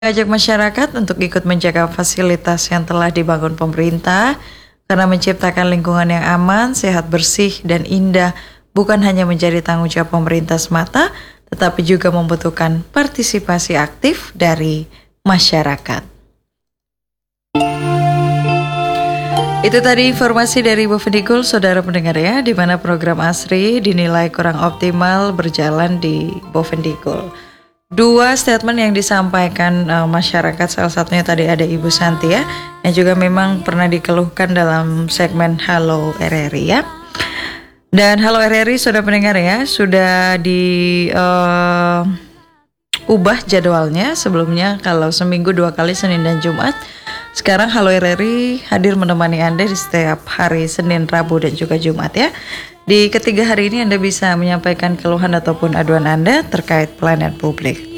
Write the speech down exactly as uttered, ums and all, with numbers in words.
Ajak masyarakat untuk ikut menjaga fasilitas yang telah dibangun pemerintah karena menciptakan lingkungan yang aman, sehat, bersih, dan indah bukan hanya menjadi tanggung jawab pemerintah semata, tetapi juga membutuhkan partisipasi aktif dari masyarakat. Itu tadi informasi dari Bovendigul, saudara pendengar ya, di mana program ASRI dinilai kurang optimal berjalan di Bovendigul. Dua statement yang disampaikan uh, masyarakat, salah satunya tadi ada Ibu Santi ya, yang juga memang pernah dikeluhkan dalam segmen Halo R R I ya. Dan Halo R R I, saudara pendengar ya, sudah di uh, ubah jadwalnya. Sebelumnya kalau seminggu dua kali, Senin dan Jumat, sekarang Halo R R I hadir menemani Anda di setiap hari Senin, Rabu, dan juga Jumat ya. Di ketiga hari ini Anda bisa menyampaikan keluhan ataupun aduan Anda terkait pelayanan publik.